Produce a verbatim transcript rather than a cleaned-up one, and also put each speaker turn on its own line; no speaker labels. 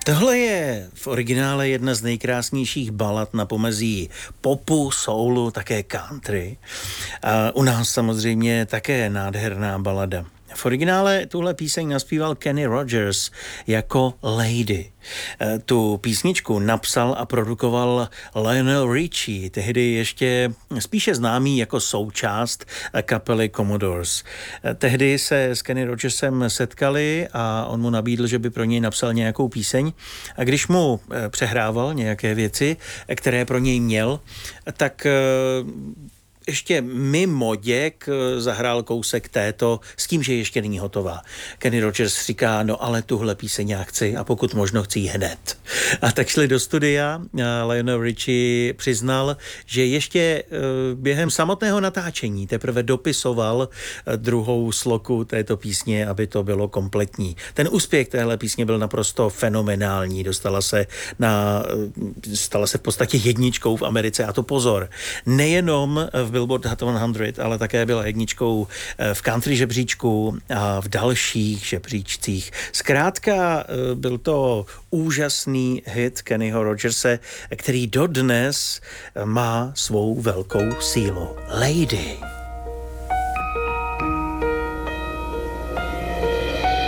Tohle je v originále jedna z nejkrásnějších balad na pomezí popu, soulu, také country. A u nás samozřejmě také nádherná balada. V originále tuhle píseň naspíval Kenny Rogers jako Lady. Tu písničku napsal a produkoval Lionel Richie, tehdy ještě spíše známý jako součást kapely Commodores. Tehdy se s Kenny Rogersem setkali a on mu nabídl, že by pro něj napsal nějakou píseň. A když mu přehrával nějaké věci, které pro něj měl, tak ještě mimo děk zahrál kousek této s tím, že ještě není hotová. Kenny Rogers říká, no ale tuhle píseň já chci a pokud možno chci ji hned. A tak šli do studia a Lionel Richie přiznal, že ještě během samotného natáčení teprve dopisoval druhou sloku této písně, aby to bylo kompletní. Ten úspěch téhle písně byl naprosto fenomenální. Dostala se na, stala se v podstatě jedničkou v Americe a to pozor. Nejenom v Billboard Hot sto, ale také byla jedničkou v country žebříčku a v dalších žebříčcích. Zkrátka byl to úžasný hit Kennyho Rogerse, který dodnes má svou velkou sílu. Lady.